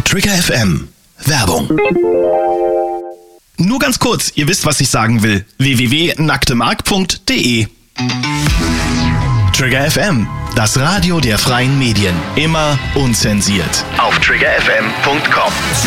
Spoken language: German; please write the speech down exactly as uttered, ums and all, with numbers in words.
Trigger F M. Werbung. Nur ganz kurz, ihr wisst, was ich sagen will. w w w punkt nacktemark punkt de Trigger F M, das Radio der freien Medien. Immer unzensiert. Auf trigger f m punkt com.